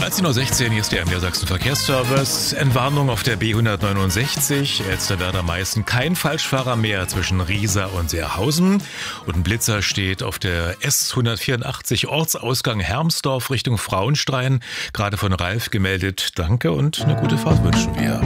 13:16 Uhr, hier ist der Niedersachsen Verkehrsservice. Entwarnung auf der B169, Elsterwerda-Meißen. Kein Falschfahrer mehr zwischen Riesa und Seerhausen. Und ein Blitzer steht auf der S184 Ortsausgang Hermsdorf Richtung Frauenstein. Gerade von Ralf gemeldet. Danke und eine gute Fahrt wünschen wir.